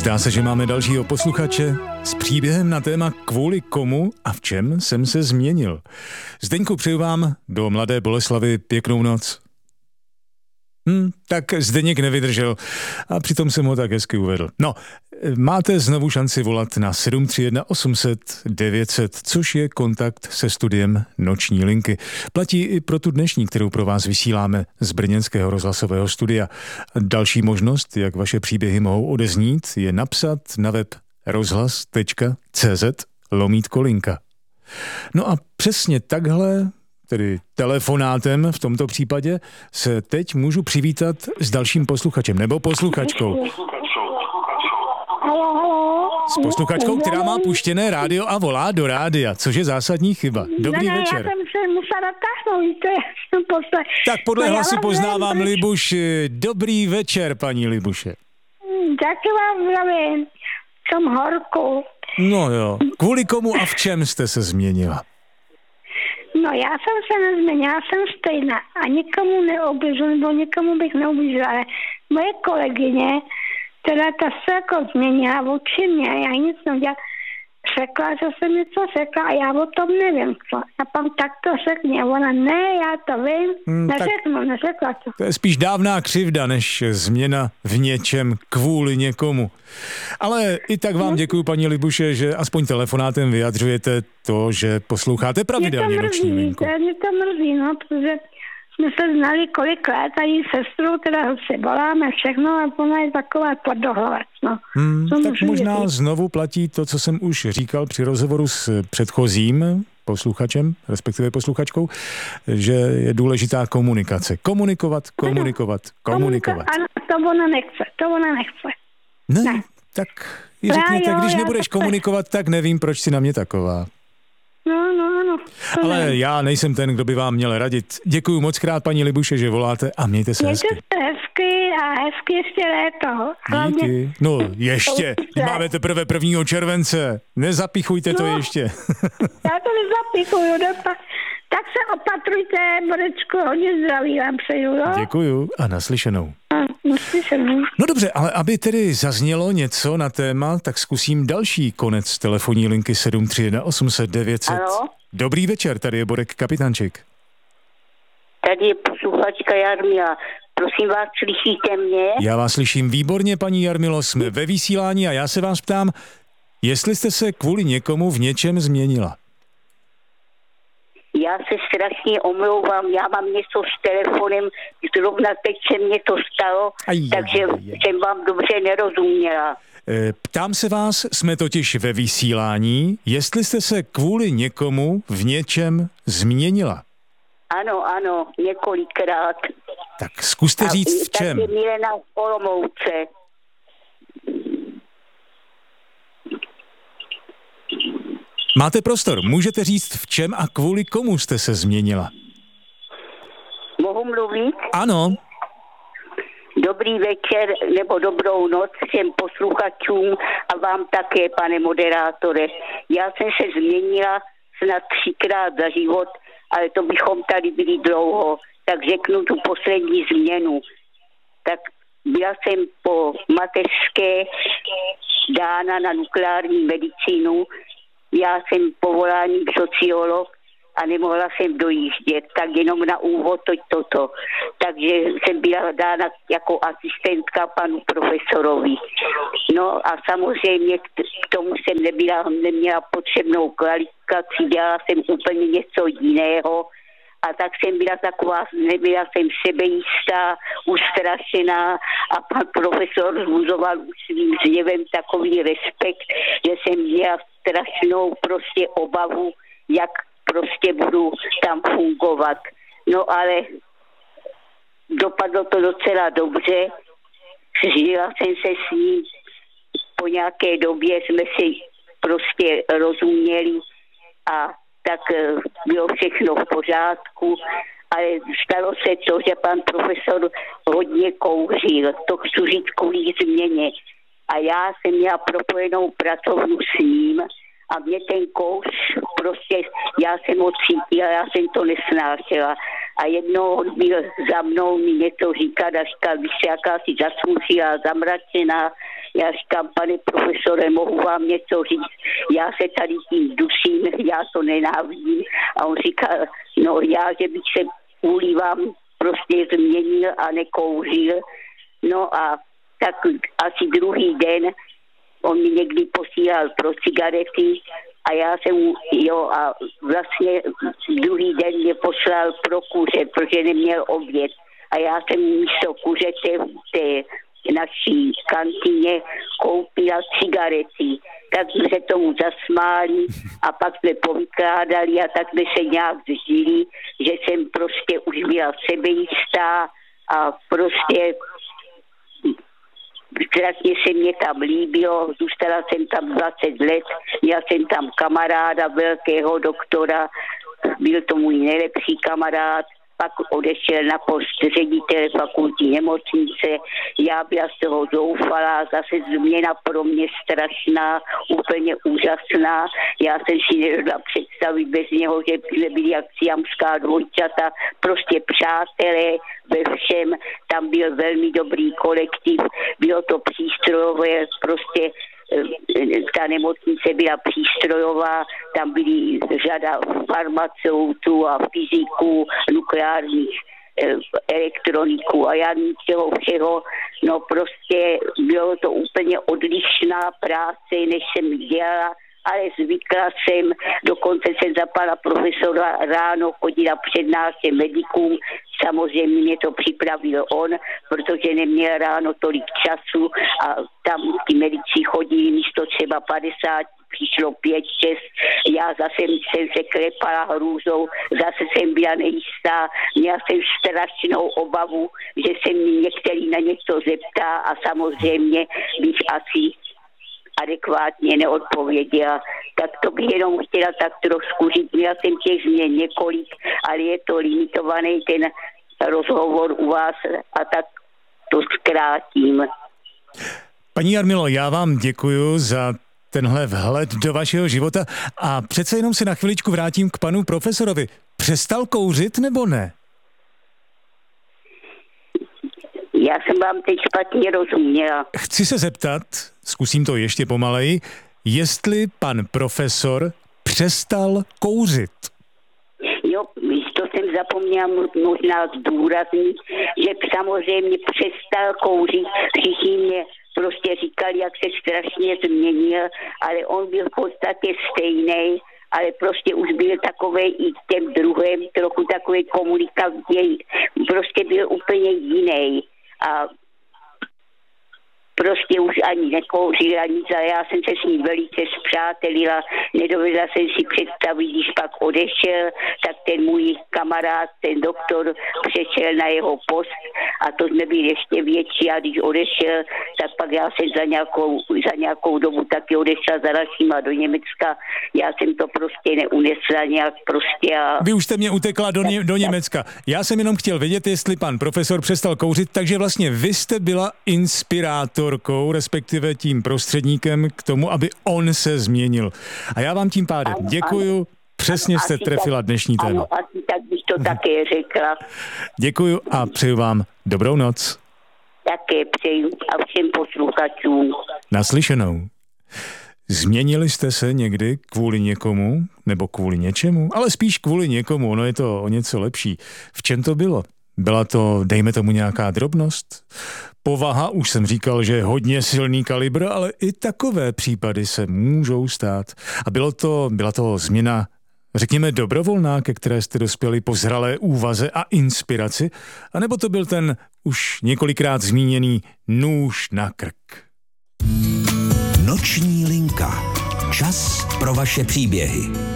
Zdá se, že máme dalšího posluchače s příběhem na téma kvůli komu a v čem jsem se změnil. Zdeňku, přeju vám do Mladé Boleslavi pěknou noc. Tak Zdeněk nevydržel a přitom jsem ho tak hezky uvedl. No, máte znovu šanci volat na 731 800 900, což je kontakt se studiem Noční linky. Platí i pro tu dnešní, kterou pro vás vysíláme z brněnského rozhlasového studia. Další možnost, jak vaše příběhy mohou odeznít, je napsat na web rozhlas.cz/linka. No a přesně takhle, tedy telefonátem v tomto případě, se teď můžu přivítat s dalším posluchačem, nebo posluchačkou. S posluchačkou, která má puštěné rádio a volá do rádia, což je zásadní chyba. Dobrý večer. Já jsem se musela natáhnout, Tak podle hlasu poznávám Libuš. Dobrý večer, paní Libuše. Taky vám zdravím, jsem horkou. No jo, kvůli komu a v čem jste se změnila? No já jsem se nezměnila, já jsem stejná a nikomu neobližuji, nebo nikomu bych neubližila, ale moje kolegyně, která ta se jako změnila vůči mě, já nic nedělala, řekla, že jsem něco řekla a já o tom nevím co. A pak tak to řekne, ona ne, já to vím, neřekla to. To je spíš dávná křivda, než změna v něčem kvůli někomu. Ale i tak vám děkuju, paní Libuše, že aspoň telefonátem vyjadřujete to, že posloucháte pravidelně Noční linku. Mě to mrzí, no, protože jsme se znali kolik let a jí sestru, teda se voláme všechno a ona je taková tvrdohlavec, no. Tak možná znovu platí to, co jsem už říkal při rozhovoru s předchozím posluchačem, respektive posluchačkou, že je důležitá komunikace. Komunikovat. Ano, to ona nechce. Ne. Tak jí řekněte, když nebudeš komunikovat, tak nevím, proč si na mě taková. No. Ale já nejsem ten, kdo by vám měl radit. Děkuju moc krát, paní Libuše, že voláte a mějte se hezky. Mějte se hezky a hezky ještě léto. Díky. No ještě, máme teprve 1. července. Nezapichujte to ještě. Já to nezapichuju, tak se opatrujte, Borečku, hodně zdraví vám přeju, jo? Děkuju a naslyšenou. Naslyšenou. No dobře, ale aby tedy zaznělo něco na téma, tak zkusím další konec telefonní linky 731 800 900. Ano? Dobrý večer, tady je Borek Kapitančik. Tady je posluchačka Jarmila. Prosím vás, slyšíte mě? Já vás slyším výborně, paní Jarmilo, jsme ve vysílání a já se vás ptám, jestli jste se kvůli někomu v něčem změnila. Já se strašně omlouvám, já mám něco s telefonem, zrovna teď se mně to stalo, takže jsem vám dobře nerozuměla. Ptám se vás, jsme totiž ve vysílání, jestli jste se kvůli někomu v něčem změnila. Ano, několikrát. Tak zkuste říct v čem. Tak je Milena v Olomouce. Máte prostor, můžete říct v čem a kvůli komu jste se změnila. Mohu mluvit? Ano. Dobrý večer nebo dobrou noc všem posluchačům a vám také, pane moderátore. Já jsem se změnila snad 3krát za život, ale to bychom tady byli dlouho. Tak řeknu tu poslední změnu. Tak byla jsem po mateřské dána na nukleární medicínu. Já jsem povoláním sociolog a nemohla jsem dojíždět, tak jenom na úvod toto. Takže jsem byla dána jako asistentka panu profesorovi. No a samozřejmě k tomu jsem neměla potřebnou kvalifikaci, dělala jsem úplně něco jiného. A tak jsem nebyla jsem sebejistá, ustrašená a pan profesor zbuzoval už svým zněvem takový respekt, že jsem měla strašnou prostě obavu, jak prostě budu tam fungovat. No ale dopadlo to docela dobře, žila jsem se s ním, po nějaké době jsme si prostě rozuměli a tak bylo všechno v pořádku, ale stalo se to, že pan profesor hodně kouřil. To chci říct kvůli změně. A já jsem měla propojenou pracovnu s ním a mě ten kouř prostě, já jsem ho cítila, já jsem to nesnášela. A jednou byl za mnou mi něco říkat a říkal, vy jste jakási zasmušila, zamračená, Já říkám, pane profesore, mohu vám něco říct? Já se tady tím dusím, já to nenávidím. A on říká, no já, že bych se kvůli vám prostě změnil a nekouřil. No a tak asi druhý den on mi někdy posílal pro cigarety a já jsem a vlastně druhý den mě poslal pro kuře, protože neměl oběd. A já jsem místo kuřete v té naší kantýně koupila cigarety. Tak jsme se tomu zasmáli a pak jsme povykládali a tak jsme se nějak zžili, že jsem prostě už byla sebejistá a prostě strašně se mě tam líbilo, zůstala jsem tam 20 let, měla jsem tam kamaráda, velkého doktora, byl to můj nejlepší kamarád, pak odešel na post ředitele fakultní nemocnice, já byla z toho zoufalá, zase změna pro mě strašná, úplně úžasná, já jsem si nedovedla představit bez něho, že jsme byli jak siamská dvojčata, prostě přátelé ve všem, tam byl velmi dobrý kolektiv, bylo to přístrojové, prostě ta nemocnice byla přístrojová, tam byly řada farmaceutů a fyziků, nukleárních elektroniků a já ničeho všeho, no prostě bylo to úplně odlišná práce, než jsem dělala, ale zvykla jsem, dokonce jsem za pana profesora ráno chodila přednášet medikům, samozřejmě mě to připravil on, protože neměl ráno tolik času a tam ty medici chodili místo třeba 50, přišlo 5, 6, já zase jsem se klepala hrůzou, zase jsem byla nejistá, měla jsem strašnou obavu, že se mi některý na něco zeptá a samozřejmě bych asi adekvátně neodpověděla. Tak to bych jenom chtěla tak trošku říct. Měla jsem těch změn několik, ale je to limitovaný ten rozhovor u vás a tak to zkrátím. Paní Jarmilo, já vám děkuju za tenhle vhled do vašeho života a přece jenom se na chviličku vrátím k panu profesorovi. Přestal kouřit nebo ne? Já jsem vám teď špatně rozuměla. Chci se zeptat, zkusím to ještě pomaleji, jestli pan profesor přestal kouřit. Jo, to jsem zapomněla možná zdůraznit, že samozřejmě přestal kouřit. Všichni mě prostě říkali, jak se strašně změnil, ale on byl v podstatě stejný, ale prostě už byl takovej i těm druhém, trochu takový komunikativní, prostě byl úplně jiný. A prostě už ani nekouřil, ani ale já jsem se s ním velice spřátelila, nedovedla jsem si představit, když pak odešel, tak ten můj kamarád, ten doktor, přešel na jeho post a to jsme byli ještě větší a když odešel, tak pak já jsem za nějakou dobu taky odešla za našima do Německa, já jsem to prostě neunesla nějak prostě a... Vy už jste mě utekla do Německa. Já jsem jenom chtěl vědět, jestli pan profesor přestal kouřit, takže vlastně vy jste byla inspirátorkou, respektive tím prostředníkem k tomu, aby on se změnil. A já vám tím pádem děkuju, přesně jste trefila dnešní téma. Ano, asi tak bych to také řekla. Děkuju a přeju vám dobrou noc. Také přeju a všem posluchačům. Naslyšenou. Změnili jste se někdy kvůli někomu nebo kvůli něčemu? Ale spíš kvůli někomu, ono je to o něco lepší. V čem to bylo? Byla to, dejme tomu, nějaká drobnost? Povaha, už jsem říkal, že je hodně silný kalibr, ale i takové případy se můžou stát. A byla to změna, řekněme, dobrovolná, ke které jste dospěli po zralé úvaze a inspiraci? A nebo to byl ten už několikrát zmíněný nůž na krk? Noční linka. Čas pro vaše příběhy.